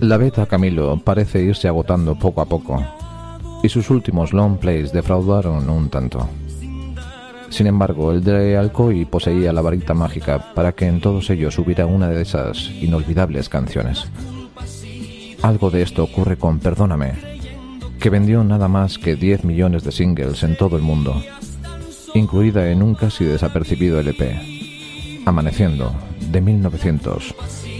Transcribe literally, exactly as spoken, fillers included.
La beta Camilo parece irse agotando poco a poco, y sus últimos long plays defraudaron un tanto. Sin embargo, el de Alcoy poseía la varita mágica para que en todos ellos hubiera una de esas inolvidables canciones. Algo de esto ocurre con Perdóname, que vendió nada más que diez millones de singles en todo el mundo, incluida en un casi desapercibido L P, Amaneciendo, de mil novecientos